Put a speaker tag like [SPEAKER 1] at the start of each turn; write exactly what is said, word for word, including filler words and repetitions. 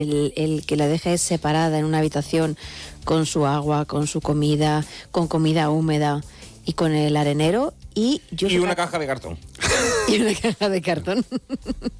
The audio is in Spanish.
[SPEAKER 1] El, el que la dejes separada en una habitación con su agua, con su comida, con comida húmeda y con el arenero. Y, yo
[SPEAKER 2] y una caja de cartón.
[SPEAKER 1] Y una caja de cartón.